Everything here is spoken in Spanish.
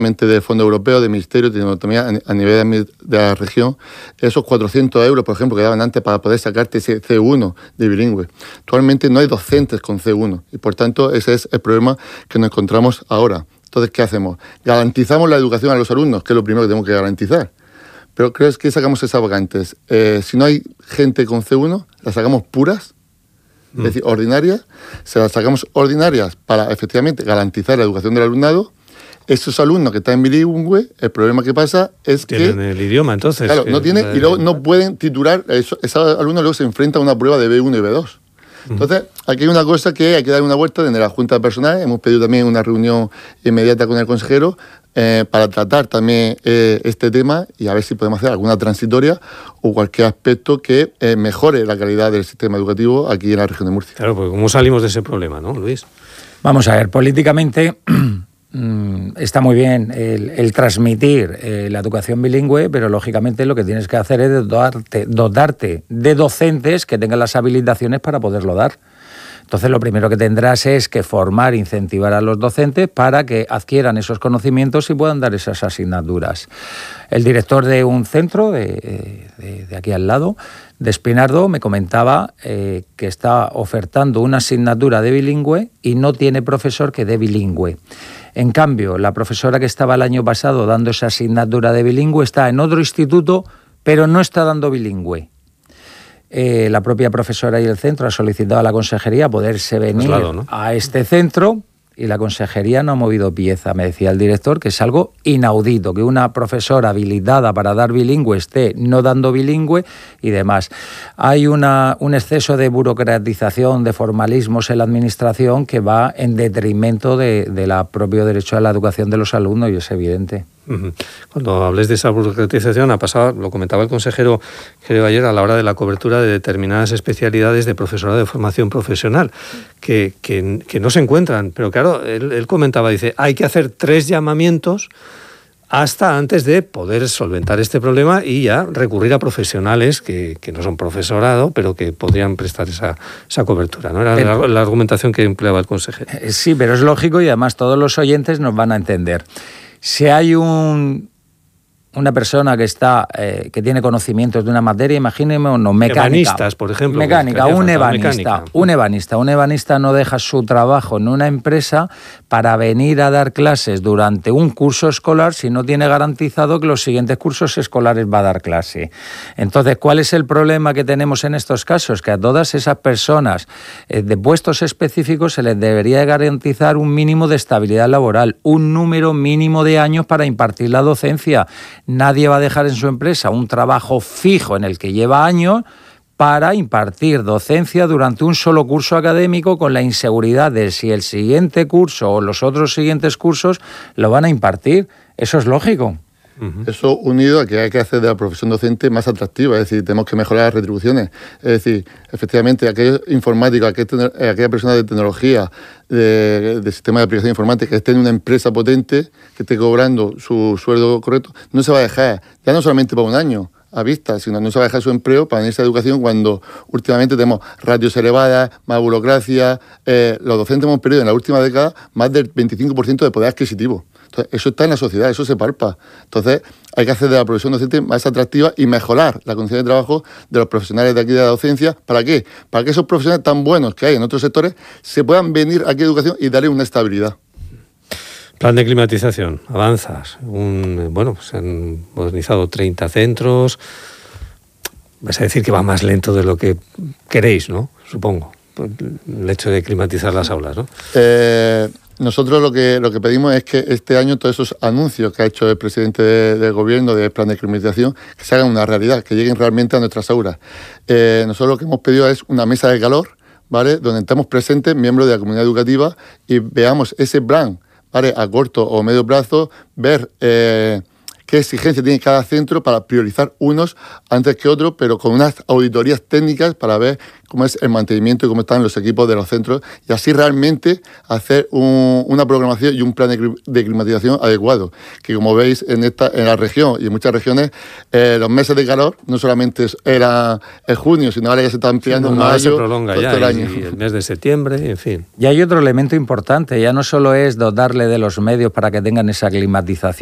de fondos europeos, de ministerio, de autonomía a nivel de la región, esos 400 euros, por ejemplo, que daban antes para poder sacarte ese C1 de bilingüe. Actualmente no hay docentes con C1 y, por tanto, ese es el problema que nos encontramos ahora. Entonces, ¿qué hacemos? Garantizamos la educación a los alumnos, que es lo primero que tenemos que garantizar. Pero creo que sacamos esas vacantes. Si no hay gente con C1, las sacamos puras, es decir, ordinarias, se las sacamos ordinarias para, efectivamente, garantizar la educación del alumnado. Esos alumnos que están en bilingüe, el problema que pasa es que... Tienen el idioma, entonces. Claro, no tienen y luego no pueden titular. Esos alumnos luego se enfrentan a una prueba de B1 y B2. Entonces, aquí hay una cosa que hay que dar una vuelta desde la Junta de Personal. Hemos pedido también una reunión inmediata con el consejero para tratar también este tema y a ver si podemos hacer alguna transitoria o cualquier aspecto que mejore la calidad del sistema educativo aquí en la región de Murcia. Claro, porque ¿cómo salimos de ese problema, no, Luis? Vamos a ver, políticamente está muy bien el transmitir la educación bilingüe, pero lógicamente lo que tienes que hacer es dotarte de docentes que tengan las habilitaciones para poderlo dar. Entonces, lo primero que tendrás es que formar, incentivar a los docentes para que adquieran esos conocimientos y puedan dar esas asignaturas. El director de un centro de aquí al lado, de Espinardo, me comentaba que está ofertando una asignatura de bilingüe y no tiene profesor que dé bilingüe. En cambio, la profesora que estaba el año pasado dando esa asignatura de bilingüe está en otro instituto, pero no está dando bilingüe. La propia profesora y el centro ha solicitado a la consejería poderse venir a este centro y la consejería no ha movido pieza. Me decía el director que es algo inaudito, que una profesora habilitada para dar bilingüe esté no dando bilingüe y demás. Hay un exceso de burocratización, de formalismos en la administración que va en detrimento del propio derecho a la educación de los alumnos y es evidente. Cuando hables de esa burocratización, ha pasado, lo comentaba el consejero creo ayer, a la hora de la cobertura de determinadas especialidades de profesorado de formación profesional que no se encuentran. Pero claro, él comentaba, dice, hay que hacer 3 llamamientos hasta antes de poder solventar este problema y ya recurrir a profesionales que no son profesorado, pero que podrían prestar esa cobertura, ¿no? Era la argumentación que empleaba el consejero. Sí, pero es lógico y además todos los oyentes nos van a entender. Si hay una persona que tiene conocimientos de una materia, imagíneme uno, mecánica. Ebanistas, por ejemplo. Mecánica, un ebanista no deja su trabajo en una empresa para venir a dar clases durante un curso escolar si no tiene garantizado que los siguientes cursos escolares va a dar clase. Entonces, ¿cuál es el problema que tenemos en estos casos? Que a todas esas personas de puestos específicos se les debería garantizar un mínimo de estabilidad laboral, un número mínimo de años para impartir la docencia. Nadie va a dejar en su empresa un trabajo fijo en el que lleva años para impartir docencia durante un solo curso académico con la inseguridad de si el siguiente curso o los otros siguientes cursos lo van a impartir. Eso es lógico. Eso unido a que hay que hacer de la profesión docente más atractiva, es decir, tenemos que mejorar las retribuciones. Es decir, efectivamente, aquellos informáticos, aquella persona de tecnología, de sistema de aplicación informática, que esté en una empresa potente, que esté cobrando su sueldo correcto, no se va a dejar, ya no solamente por un año a vista, sino no se va a dejar su empleo para venirse a educación cuando últimamente tenemos ratios elevadas, más burocracia. Los docentes hemos perdido en la última década más del 25% de poder adquisitivo. Entonces, eso está en la sociedad, eso se palpa. Entonces, hay que hacer de la profesión docente más atractiva y mejorar la condición de trabajo de los profesionales de aquí de la docencia. ¿Para qué? Para que esos profesionales tan buenos que hay en otros sectores se puedan venir aquí a educación y darle una estabilidad. Plan de climatización, avanzas. Se han modernizado 30 centros. Vas a decir que va más lento de lo que queréis, ¿no? Supongo. El hecho de climatizar las aulas, ¿no? Nosotros lo que pedimos es que este año todos esos anuncios que ha hecho el presidente del gobierno del plan de climatización, que se hagan una realidad, que lleguen realmente a nuestras aulas. Nosotros lo que hemos pedido es una mesa de calor, ¿vale?, donde estemos presentes miembros de la comunidad educativa y veamos ese plan, ¿vale?, a corto o medio plazo, ver qué qué exigencia tiene cada centro para priorizar unos antes que otros, pero con unas auditorías técnicas para ver cómo es el mantenimiento y cómo están los equipos de los centros, y así realmente hacer una programación y un plan de climatización adecuado. Que como veis en la región y en muchas regiones, los meses de calor no solamente era el junio, sino ahora ya se está ampliando en mayo, se prolonga ya, el año. Y el mes de septiembre, en fin. Y hay otro elemento importante, ya no solo es dotarle de los medios para que tengan esa climatización,